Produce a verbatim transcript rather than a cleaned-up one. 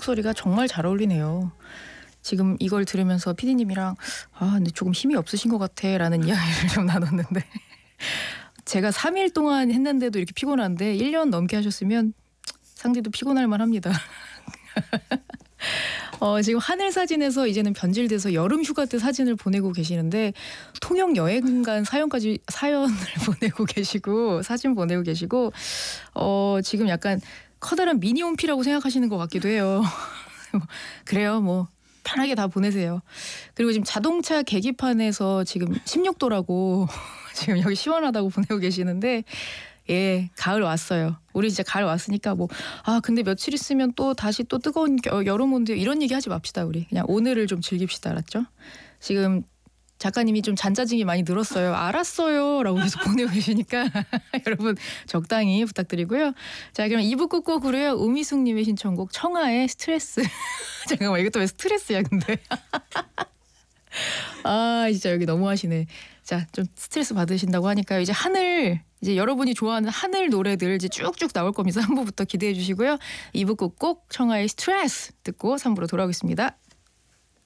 목소리가 정말 잘 어울리네요. 지금 이걸 들으면서 피디님이랑 아 근데 조금 힘이 없으신 것 같아 라는 이야기를 좀 나눴는데 제가 삼 일 동안 했는데도 이렇게 피곤한데 일 년 넘게 하셨으면 상디도 피곤할 만합니다. 어, 지금 하늘 사진에서 이제는 변질돼서 여름 휴가 때 사진을 보내고 계시는데 통영 여행 간 사연까지 사연을 보내고 계시고 사진 보내고 계시고 어, 지금 약간 커다란 미니 홈피라고 생각하시는 것 같기도 해요. 그래요, 뭐 편하게 다 보내세요. 그리고 지금 자동차 계기판에서 지금 십육 도라고 지금 여기 시원하다고 보내고 계시는데 예, 가을 왔어요. 우리 진짜 가을 왔으니까 뭐 아 근데 며칠 있으면 또 다시 또 뜨거운 겨, 여름 온대요. 이런 얘기 하지 맙시다 우리. 그냥 오늘을 좀 즐깁시다. 알았죠? 지금 작가님이 좀 잔짜증이 많이 늘었어요. 알았어요 라고 계속 보내고 계시니까 여러분 적당히 부탁드리고요. 자 그럼 이 부 끝곡으로요. 우미숙님의 신청곡 청하의 스트레스. 잠깐만 이것도 왜 스트레스야 근데. 아 진짜 여기 너무하시네. 자 좀 스트레스 받으신다고 하니까 이제 하늘 이제 여러분이 좋아하는 하늘 노래들 이제 쭉쭉 나올 겁니다. 삼 부부터 기대해 주시고요. 이 부 끝곡 청하의 스트레스 듣고 삼 부로 돌아오겠습니다.